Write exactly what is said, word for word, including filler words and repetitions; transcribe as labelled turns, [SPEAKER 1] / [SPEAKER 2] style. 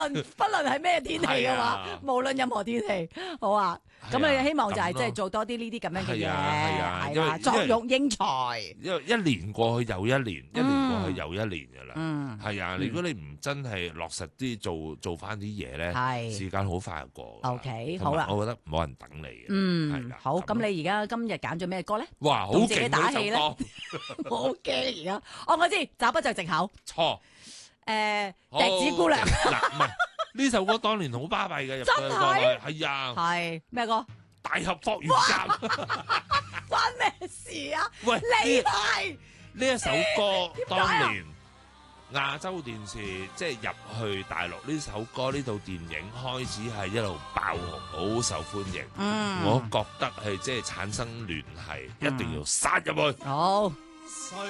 [SPEAKER 1] 不論係咩天氣嘅話，
[SPEAKER 2] 係啊
[SPEAKER 1] 無論任何天氣，好啊。咁
[SPEAKER 2] 係啊
[SPEAKER 1] 你希望就係
[SPEAKER 2] 咁咯
[SPEAKER 1] 即係做多啲呢啲咁樣嘅嘢，
[SPEAKER 2] 係啊係啊
[SPEAKER 1] 係啦，
[SPEAKER 2] 因為
[SPEAKER 1] 作育英才。
[SPEAKER 2] 因為一年過去又一年，一年過去又一年㗎啦。
[SPEAKER 1] 嗯，
[SPEAKER 2] 係啊，
[SPEAKER 1] 嗯
[SPEAKER 2] 如果你唔真係落實啲做做翻啲嘢咧，
[SPEAKER 1] 係
[SPEAKER 2] 時間好快就過㗎啦。
[SPEAKER 1] OK，
[SPEAKER 2] 同埋
[SPEAKER 1] 好啦
[SPEAKER 2] 我覺得冇人等你嘅。係
[SPEAKER 1] 嗯，
[SPEAKER 2] 啦
[SPEAKER 1] 好。咁
[SPEAKER 2] 咯
[SPEAKER 1] 你而家今日揀咗咩歌咧？
[SPEAKER 2] 哇，好
[SPEAKER 1] 同自己
[SPEAKER 2] 勁
[SPEAKER 1] 打氣咧
[SPEAKER 2] 呢首歌，
[SPEAKER 1] 我好驚而家。哦，我知，找不着藉口。
[SPEAKER 2] 錯。
[SPEAKER 1] 誒，
[SPEAKER 2] 好
[SPEAKER 1] 笛子姑娘
[SPEAKER 2] 嗱，唔係呢首歌當年好巴閉嘅，入
[SPEAKER 1] 真係
[SPEAKER 2] 去係啊，
[SPEAKER 1] 係咩歌？
[SPEAKER 2] 大俠霍元甲。
[SPEAKER 1] 關咩事啊？
[SPEAKER 2] 喂，
[SPEAKER 1] 離
[SPEAKER 2] 呢
[SPEAKER 1] 題。
[SPEAKER 2] 呢一首歌
[SPEAKER 1] 點解啊
[SPEAKER 2] 當年亞洲電視即係入去大陸呢首歌呢套電影開始係一路爆紅，好受歡迎。
[SPEAKER 1] 嗯，
[SPEAKER 2] 我覺得係即係產生聯繫，一定要殺入去。
[SPEAKER 1] 好。